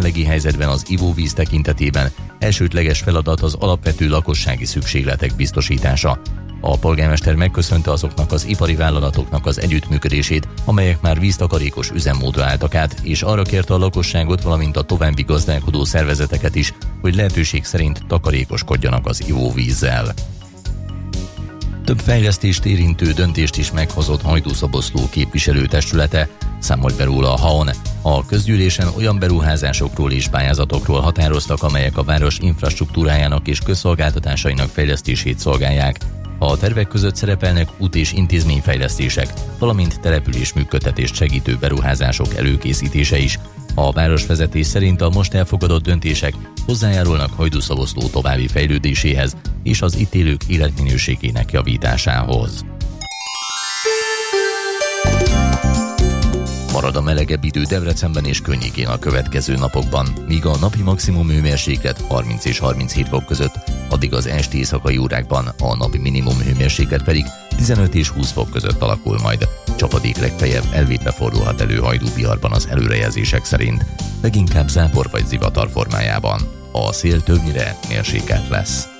jelenlegi helyzetben az ivóvíz tekintetében elsődleges feladat az alapvető lakossági szükségletek biztosítása. A polgármester megköszönte azoknak az ipari vállalatoknak az együttműködését, amelyek már víztakarékos üzemmódra álltak át, és arra kérte a lakosságot, valamint a további gazdálkodó szervezeteket is, hogy lehetőség szerint takarékoskodjanak az ivóvízzel. Több fejlesztést érintő döntést is meghozott Hajdúszoboszló képviselőtestülete, számolt be róla a HAON. A közgyűlésen olyan beruházásokról és pályázatokról határoztak, amelyek a város infrastruktúrájának és közszolgáltatásainak fejlesztését szolgálják. A tervek között szerepelnek út- és intézményfejlesztések, valamint településműködtetést segítő beruházások előkészítése is. A városvezetés szerint a most elfogadott döntések hozzájárulnak Hajdúszoboszló további fejlődéséhez és az itt élők életminőségének javításához. Marad a melegebb idő Debrecenben és környékén a következő napokban, míg a napi maximum hőmérséklet 30 és 37 fok között, addig az esti éjszakai órákban a napi minimum hőmérséklet pedig 15 és 20 fok között alakul majd. Csapadék legfeljebb elvétve fordulhat elő Hajdú-Biharban az előrejelzések szerint, leginkább zápor vagy zivatar formájában. A szél többnyire mérsékelt lesz.